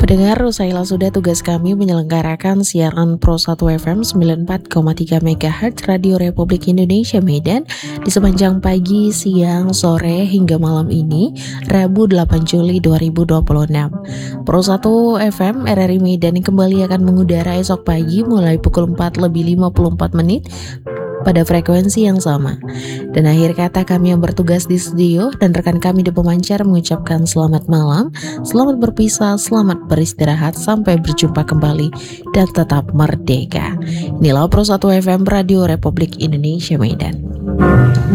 Pendengar, usailah sudah tugas kami menyelenggarakan siaran Pro 1 FM 94,3 MHz Radio Republik Indonesia Medan di sepanjang pagi, siang, sore, hingga malam ini, Rabu 8 Juli 2026. Pro 1 FM RRI Medan kembali akan mengudara esok pagi mulai pukul 4:54 pada frekuensi yang sama. Dan akhir kata kami yang bertugas di studio dan rekan kami di pemancar mengucapkan selamat malam, selamat berpisah, selamat beristirahat, sampai berjumpa kembali dan tetap merdeka. Inilah Pro 1 FM Radio Republik Indonesia Medan.